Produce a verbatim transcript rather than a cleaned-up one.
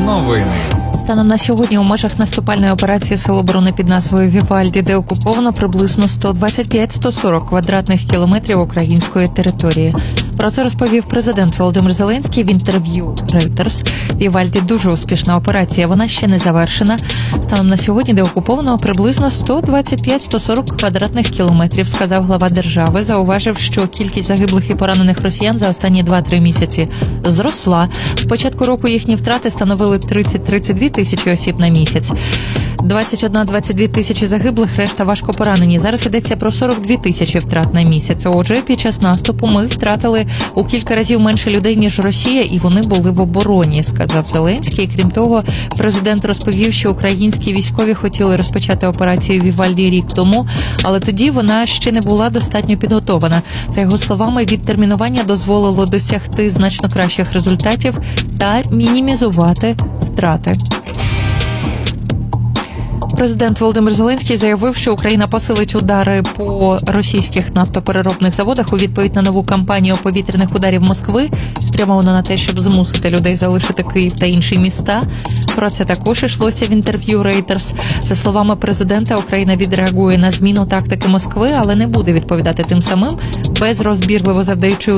Новини. Станом на сьогодні у межах наступальної операції Сил оборони під назвою «Вівальді», де окуповано приблизно сто двадцять п'ять - сто сорок квадратних кілометрів української території. Про це розповів президент Володимир Зеленський в інтерв'ю Reuters. «Вівальді» – дуже успішна операція, вона ще не завершена. Станом на сьогодні, де окуповано приблизно сто двадцять п'ять - сто сорок квадратних кілометрів, сказав глава держави, зауважив, що кількість загиблих і поранених росіян за останні два-три місяці зросла. З початку року їхні втрати становили тридцять - тридцять дві тисячі осіб на місяць. двадцять одна - двадцять дві тисячі загиблих, решта важко поранені. Зараз йдеться про сорок дві тисячі втрат на місяць. Отже, під час наступу ми втратили у кілька разів менше людей, ніж Росія, і вони були в обороні, сказав Зеленський. Крім того, президент розповів, що українські військові хотіли розпочати операцію «Вівальді» рік тому, але тоді вона ще не була достатньо підготована. За його словами, відтермінування дозволило досягти значно кращих результатів та мінімізувати втрати. Президент Володимир Зеленський заявив, що Україна посилить удари по російських нафтопереробних заводах у відповідь на нову кампанію повітряних ударів Москви, спрямовану на те, щоб змусити людей залишити Київ та інші міста. Про це також йшлося в інтерв'ю Reuters. За словами президента, Україна відреагує на зміну тактики Москви, але не буде відповідати тим самим, безрозбірливо завдаючи